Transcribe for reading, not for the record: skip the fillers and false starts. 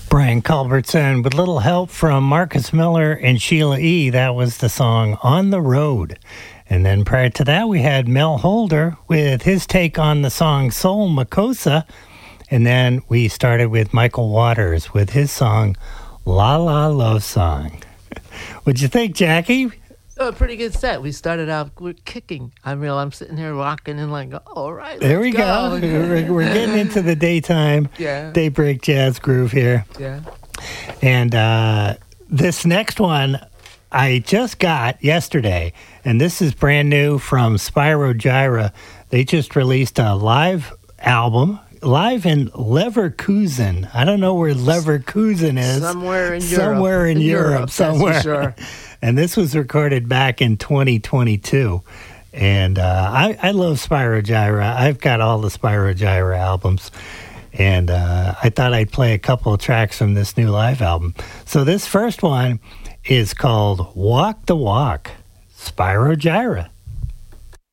Brian Culbertson with little help from Marcus Miller and Sheila E. That was the song On the Road. And then prior to that, we had Mel Holder with his take on the song Soul Makossa. And then we started with Michael Waters with his song La La Love Song. What'd you think, Jackie? A pretty good set. We started out with kicking. I'm sitting here rocking and like, all right, there we go. We're getting into the daytime, daybreak jazz groove here. Yeah. And this next one I just got yesterday, and this is brand new from Spyro Gyra. They just released a live album. Live in Leverkusen. I don't know where Leverkusen is. Somewhere in Europe. Somewhere in Europe. Somewhere. That's for sure. And this was recorded back in 2022. And I love Spyro Gyra. I've got all the Spyro Gyra albums. And I thought I'd play a couple of tracks from this new live album. So this first one is called Walk the Walk, Spyro Gyra.